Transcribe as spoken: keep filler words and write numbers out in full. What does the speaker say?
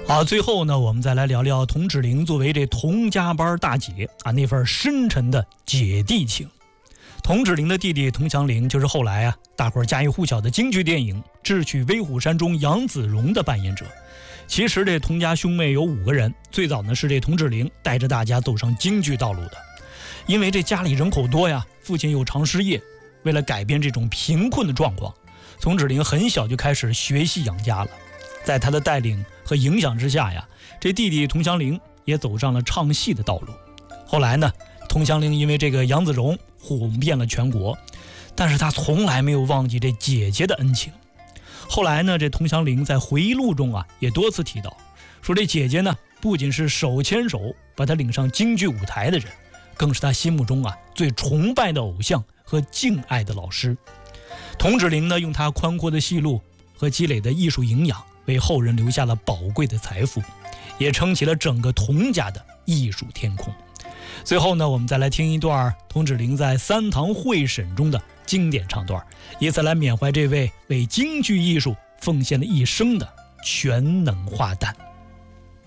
好，最后呢，我们再来聊聊童芷苓作为这童家班大姐啊那份深沉的姐弟情。童芷苓的弟弟童祥苓就是后来啊大伙儿家喻户晓的京剧电影《智取威虎山》中杨子荣的扮演者。其实这童家兄妹有五个人，最早呢是这童芷苓带着大家走上京剧道路的。因为这家里人口多呀，父亲又常失业，为了改变这种贫困的状况，童芷苓很小就开始学习养家了。在他的带领和影响之下呀，这弟弟童祥苓也走上了唱戏的道路。后来呢，童祥苓因为这个杨子荣红遍了全国，但是他从来没有忘记这姐姐的恩情。后来呢，这童祥苓在回忆录中啊也多次提到，说这姐姐呢不仅是手牵手把他领上京剧舞台的人，更是他心目中啊最崇拜的偶像和敬爱的老师。童芷苓呢用他宽阔的戏路和积累的艺术营养，为后人留下了宝贵的财富，也撑起了整个童家的艺术天空。最后呢，我们再来听一段童芷苓在三堂会审中的经典唱段，以此来缅怀这位为京剧艺术奉献了一生的全能花旦。